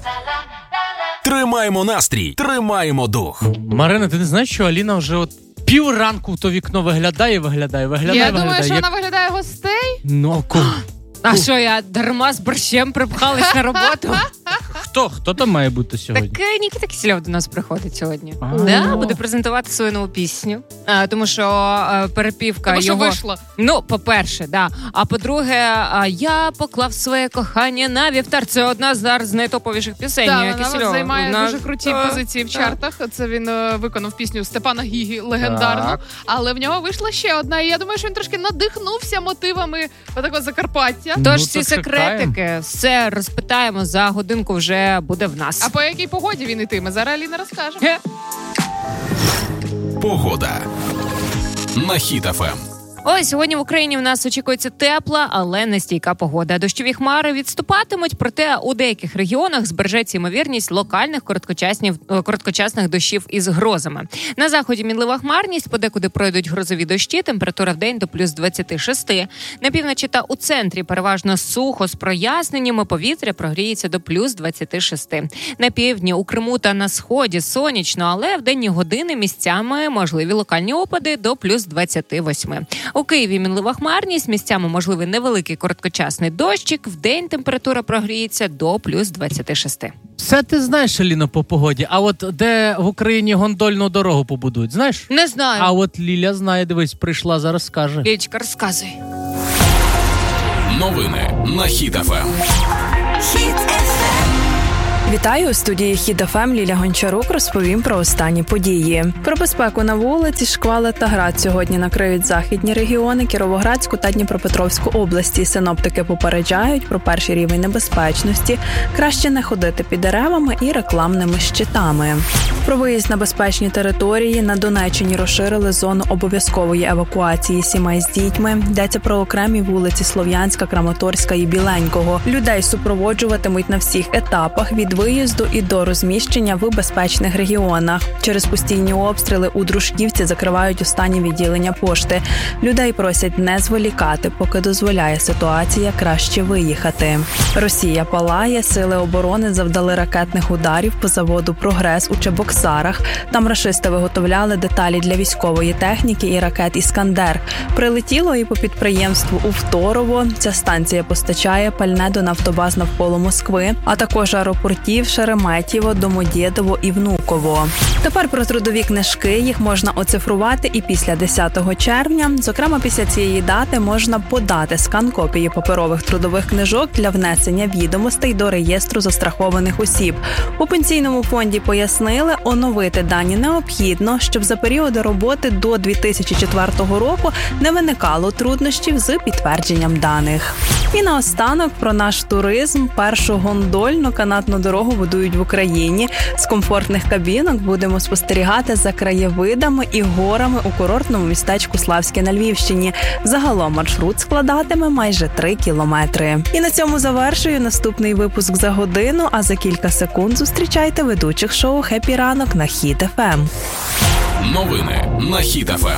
Тримаємо настрій, тримаємо дух. Марина, ти не знаєш, що Аліна вже от півранку в то вікно виглядає? Я думаю, що вона виглядає гостей. Ну, кому? А що, я дарма з борщем припхалась на роботу? Хто там має бути сьогодні? Так Нікіта Кисельов до нас приходить сьогодні. А. Буде презентувати свою нову пісню. Тому що перепівка Тому що його... вийшло. Ну, по-перше, да. А по-друге, я поклав своє кохання на вівтар. Це одна з найтоповіших пісень Кисельова. Вона займає дуже круті позиції в чартах. Це він виконав пісню Степана Гігі, легендарну. Так. Але в нього вийшла ще одна. І я думаю, що він трошки надихнувся мотивами отакого Закарпаття. Тож Ну, ці то секретики все розпитаємо за годинку, вже буде в нас. А по якій погоді він ітиме? Зараз Аліна розкаже. Погода на Хіт ФМ. Ось, сьогодні в Україні в нас очікується тепла, але нестійка погода. Дощові хмари відступатимуть, проте у деяких регіонах збережеться ймовірність локальних короткочасних дощів із грозами. На заході мінлива хмарність, подекуди пройдуть грозові дощі, температура в день до плюс 26. На півночі та у центрі переважно сухо з проясненнями, повітря прогріється до плюс 26. На півдні, у Криму та на сході сонячно, але в денні години місцями можливі локальні опади до плюс 28. У Києві мінлива хмарність, місцями можливий невеликий короткочасний дощик, вдень температура прогріється до плюс 26. Все ти знаєш, Аліно, по погоді. А от де в Україні гондольну дорогу побудують, знаєш? Не знаю. А от Ліля знає, дивись, прийшла, зараз скаже. Лілечка, розказуй. Новини на Хіт ФМ. Вітаю, у студії Хіт ФМ Ліля Гончарук розповім про останні події. Про безпеку на вулиці, шквали та град сьогодні накриють західні регіони, Кіровоградську та Дніпропетровську області. Синоптики попереджають про перший рівень небезпечності, краще не ходити під деревами і рекламними щитами. Про виїзд на безпечні території на Донеччині розширили зону обов'язкової евакуації сімей з дітьми. Йдеться про окремі вулиці Слов'янська, Краматорська і Біленького. Людей супроводжуватимуть на всіх етапах від виїзду і до розміщення в безпечних регіонах. Через постійні обстріли у Дружківці закривають останні відділення пошти. Людей просять не зволікати, поки дозволяє ситуація, краще виїхати. Росія палає, сили оборони завдали ракетних ударів по заводу «Прогрес» у Чебоксарах. Там рашисти виготовляли деталі для військової техніки і ракет «Іскандер». Прилетіло і по підприємству у Второво. Ця станція постачає пальне до нафтобаз навколо Москви, а також аеропортів Шереметьєво, Домодєдово і Внуково. Тепер про трудові книжки. Їх можна оцифрувати і після 10 червня. Зокрема, після цієї дати можна подати скан копії паперових трудових книжок для внесення відомостей до реєстру застрахованих осіб. У Пенсійному фонді пояснили, оновити дані необхідно, щоб за періоди роботи до 2004 року не виникало труднощів з підтвердженням даних. І наостанок про наш туризм. Першу гондольну канатну дорогу будують в Україні. З комфортних кабінок будемо спостерігати за краєвидами і горами у курортному містечку Славське на Львівщині. Загалом маршрут складатиме майже 3 кілометри. І на цьому завершую наступний випуск за годину, а за кілька секунд зустрічайте ведучих шоу «Хеппі ранок» на Хіт ФМ. Новини на Хіт ФМ.